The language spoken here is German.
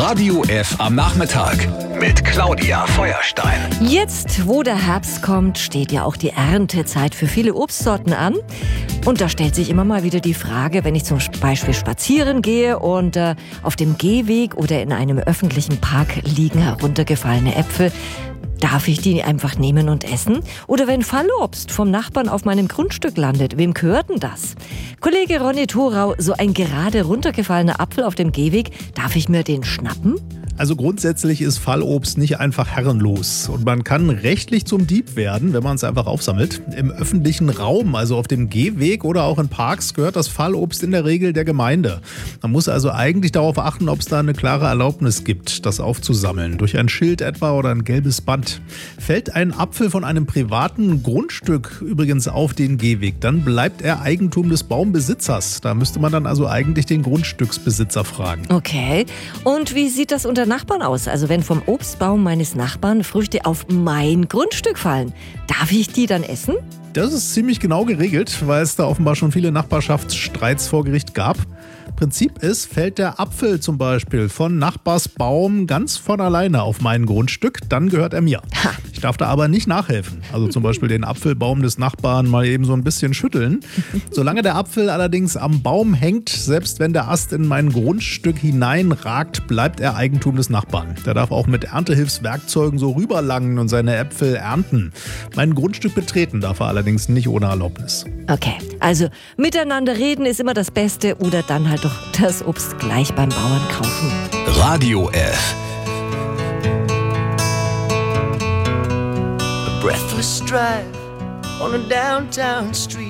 Radio F am Nachmittag mit Claudia Feuerstein. Jetzt, wo der Herbst kommt, steht ja auch die Erntezeit für viele Obstsorten an. Und da stellt sich immer mal wieder die Frage, wenn ich zum Beispiel spazieren gehe und auf dem Gehweg oder in einem öffentlichen Park liegen heruntergefallene Äpfel, darf ich die einfach nehmen und essen? Oder wenn Fallobst vom Nachbarn auf meinem Grundstück landet, wem gehört denn das? Kollege Ronny Thorau, so ein gerade runtergefallener Apfel auf dem Gehweg, darf ich mir den schnappen? Also grundsätzlich ist Fallobst nicht einfach herrenlos und man kann rechtlich zum Dieb werden, wenn man es einfach aufsammelt. Im öffentlichen Raum, also auf dem Gehweg oder auch in Parks, gehört das Fallobst in der Regel der Gemeinde. Man muss also eigentlich darauf achten, ob es da eine klare Erlaubnis gibt, das aufzusammeln. Durch ein Schild etwa oder ein gelbes Band. Fällt ein Apfel von einem privaten Grundstück übrigens auf den Gehweg, dann bleibt er Eigentum des Baumbesitzers. Da müsste man dann also eigentlich den Grundstücksbesitzer fragen. Okay, und wie sieht das unter Nachbarn aus? Also wenn vom Obstbaum meines Nachbarn Früchte auf mein Grundstück fallen, darf ich die dann essen? Das ist ziemlich genau geregelt, weil es da offenbar schon viele Nachbarschaftsstreits vor Gericht gab. Prinzip ist, fällt der Apfel zum Beispiel von Nachbarsbaum ganz von alleine auf mein Grundstück, dann gehört er mir. Ha. Ich darf da aber nicht nachhelfen. Also zum Beispiel den Apfelbaum des Nachbarn mal eben so ein bisschen schütteln. Solange der Apfel allerdings am Baum hängt, selbst wenn der Ast in mein Grundstück hineinragt, bleibt er Eigentum des Nachbarn. Der darf auch mit Erntehilfswerkzeugen so rüberlangen und seine Äpfel ernten. Mein Grundstück betreten darf er allerdings nicht ohne Erlaubnis. Okay, also miteinander reden ist immer das Beste oder dann halt doch das Obst gleich beim Bauern kaufen. Radio F. Breathless drive on a downtown street.